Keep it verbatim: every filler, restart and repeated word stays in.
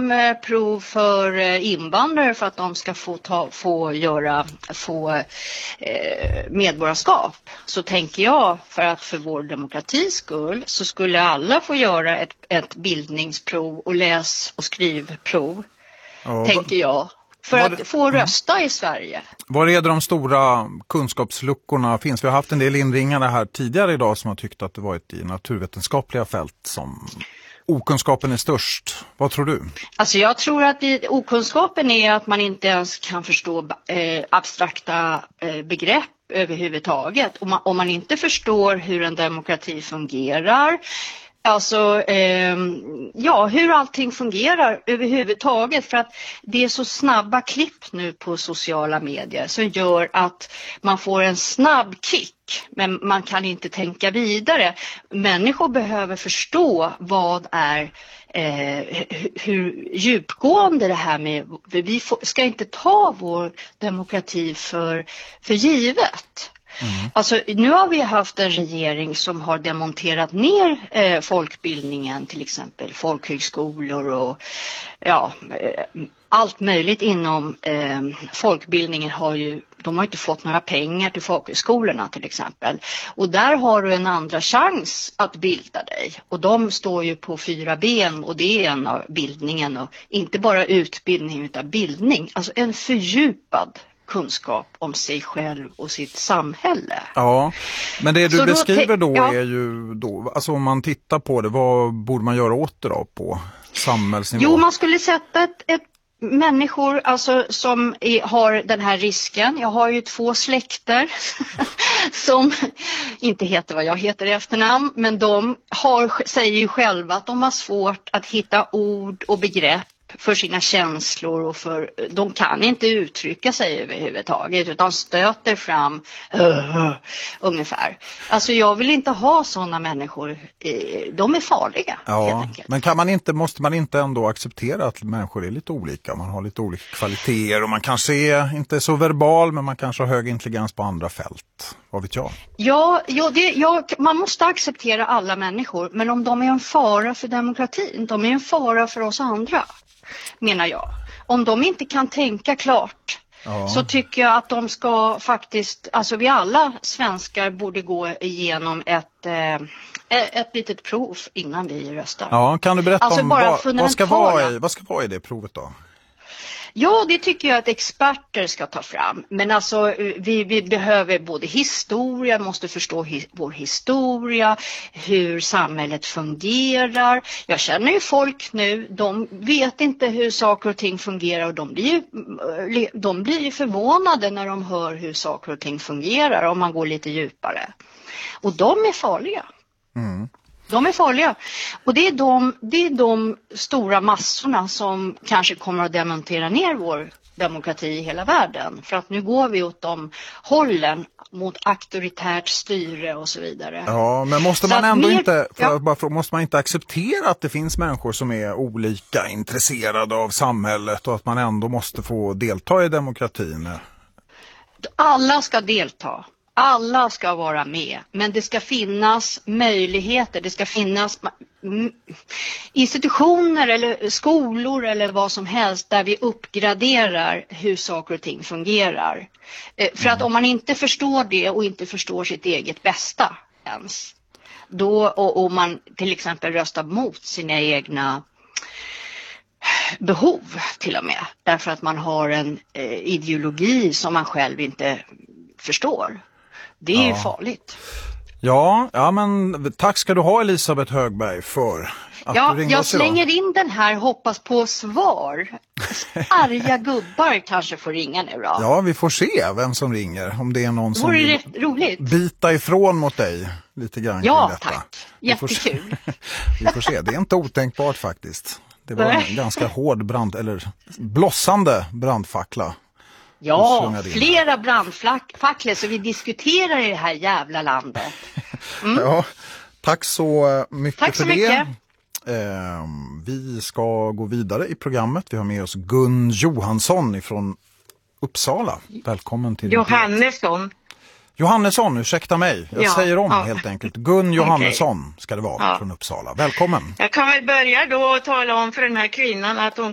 fram eh, prov för eh, invandrare för att de ska få, ta, få göra få eh, medborgarskap, så tänker jag för att för vår demokratis skull så skulle alla få göra ett, ett bildningsprov och läs- och skrivprov, ja, tänker jag. För att det, få rösta i Sverige. Var är de stora kunskapsluckorna finns? Vi har haft en del inringare här tidigare idag som har tyckt att det varit i naturvetenskapliga fält som okunskapen är störst. Vad tror du? Alltså jag tror att vi, okunskapen är att man inte ens kan förstå eh, abstrakta eh, begrepp överhuvudtaget. Om man, om man inte förstår hur en demokrati fungerar, alltså eh, ja, hur allting fungerar överhuvudtaget, för att det är så snabba klipp nu på sociala medier som gör att man får en snabb kick, men man kan inte tänka vidare. Människor behöver förstå vad är eh, hur djupgående det här med, vi får, ska inte ta vår demokrati för, för givet. Mm. Alltså nu har vi haft en regering som har demonterat ner eh, folkbildningen, till exempel folkhögskolor och ja, eh, allt möjligt inom eh, folkbildningen har ju, de har inte fått några pengar till folkhögskolorna till exempel. Och där har du en andra chans att bilda dig. Och de står ju på fyra ben, och det är en av bildningen, och inte bara utbildning utan bildning, alltså en fördjupad kunskap om sig själv och sitt samhälle. Ja, men det du så beskriver då, ja. är ju då, alltså om man tittar på det, vad borde man göra åt det då på samhällsnivå? Jo, man skulle sätta ett, ett människor alltså, som är, har den här risken. Jag har ju två släkter som inte heter vad jag heter i efternamn, men de har, säger ju själva att de har svårt att hitta ord och begrepp för sina känslor, och för de kan inte uttrycka sig överhuvudtaget utan stöter fram uh, ungefär. Alltså jag vill inte ha sådana människor, de är farliga. Ja, men kan man inte, måste man inte ändå acceptera att människor är lite olika, man har lite olika kvaliteter och man kanske är inte så verbal, men man kanske har hög intelligens på andra fält, vad vet jag? Ja, ja, det, ja, man måste acceptera alla människor, men om de är en fara för demokratin, de är en fara för oss andra, menar jag. Om de inte kan tänka klart, ja, så tycker jag att de ska faktiskt, alltså vi alla svenskar borde gå igenom ett, eh, ett litet prov innan vi röstar. Ja, kan du berätta alltså om bara vad, vad, ska vara i, vad ska vara i det provet då? Ja, det tycker jag att experter ska ta fram. Men alltså vi, vi behöver både historia, måste förstå hi, vår historia, hur samhället fungerar. Jag känner ju folk nu, de vet inte hur saker och ting fungerar, och de blir ju, de blir ju förvånade när de hör hur saker och ting fungerar om man går lite djupare. Och de är farliga. Mm. De är farliga. Och det är de, det är de stora massorna som kanske kommer att demontera ner vår demokrati i hela världen. För att nu går vi åt de hållen mot auktoritärt styre och så vidare. Ja, men måste man ändå mer, inte, för ja. bara för, måste man inte acceptera att det finns människor som är olika intresserade av samhället och att man ändå måste få delta i demokratin? Alla ska delta. Alla ska vara med, men det ska finnas möjligheter, det ska finnas institutioner eller skolor eller vad som helst där vi uppgraderar hur saker och ting fungerar. För att om man inte förstår det och inte förstår sitt eget bästa ens, då, och om man till exempel röstar mot sina egna behov till och med, därför att man har en eh, ideologi som man själv inte förstår. Det är ja. farligt. Ja, ja, men tack ska du ha, Elisabeth Högberg, för att ja, du ringde jag oss idag. slänger in den här, hoppas på svar. Arga gubbar kanske får ringa nu då. Ja, vi får se vem som ringer. Om det är någon som vill roligt. bita ifrån mot dig lite grann. Ja, detta. tack. Jättekul. Vi får se, det är inte otänkbart faktiskt. Det var en ganska hård brand, eller blossande brandfackla. Ja, flera brandfacklor så vi diskuterar i det här jävla landet. Mm. Ja, tack så mycket tack så för mycket. det. Eh, vi ska gå vidare i programmet. Vi har med oss Gun Johansson ifrån Uppsala. Välkommen till Johannesson. Johannesson, ursäkta mig. Jag ja, säger om ja. helt enkelt. Gun Johannesson ska det vara, ja. Från Uppsala. Välkommen. Jag kan väl börja då och tala om för den här kvinnan att hon